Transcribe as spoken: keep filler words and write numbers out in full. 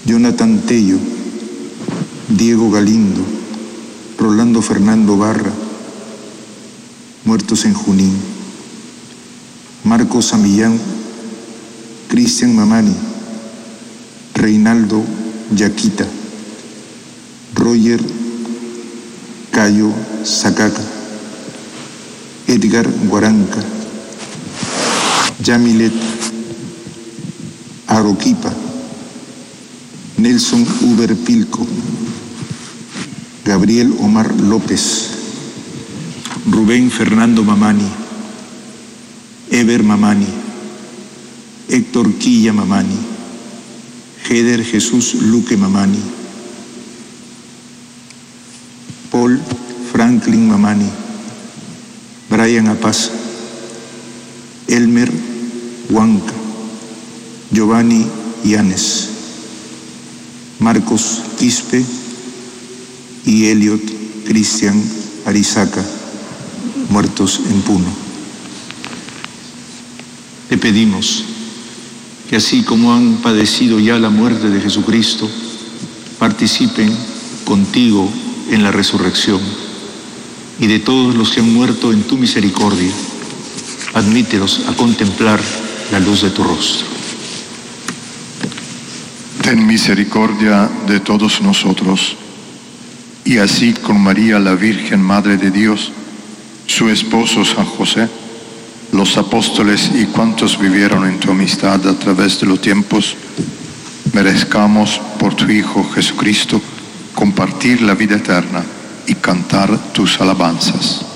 Jonathan Tello, Diego Galindo, Rolando Fernando Barra, muertos en Junín. Marcos Samillán, Cristian Mamani, Reinaldo Yaquita, Roger Cayo Zacaca, Edgar Guaranca, Yamilet Aroquipa, Nelson Uber Pilco, Gabriel Omar López, Rubén Fernando Mamani, Eber Mamani, Héctor Quilla Mamani, Heder Jesús Luque Mamani, Paul Franklin Mamani, Brian Apaza, Elmer Huanca, Giovanni Yanes, Marcos Quispe y Elliot Cristian Arizaca, muertos en Puno. Te pedimos que así como han padecido ya la muerte de Jesucristo, participen contigo en la resurrección, y de todos los que han muerto en tu misericordia, admítelos a contemplar la luz de tu rostro. Ten misericordia de todos nosotros, y así con María la Virgen Madre de Dios, su esposo San José, los apóstoles y cuantos vivieron en tu amistad a través de los tiempos, merezcamos por tu Hijo Jesucristo compartir la vida eterna y cantar tus alabanzas.